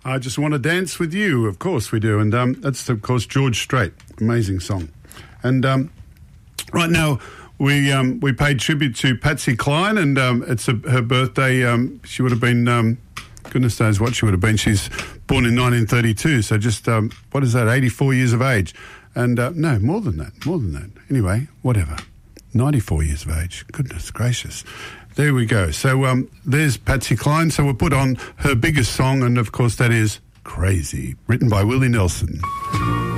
I Just Want to Dance With You. Of course we do. And that's, of course, George Strait. Amazing song. And right now we paid tribute to Patsy Cline, and it's her birthday. She would have been, goodness knows what she would have been. She's born in 1932, so just, 84 years of age. And no, more than that. Anyway, whatever. 94 years of age. Goodness gracious. There we go. So there's Patsy Cline. So we'll put on her biggest song, and of course that is Crazy, written by Willie Nelson.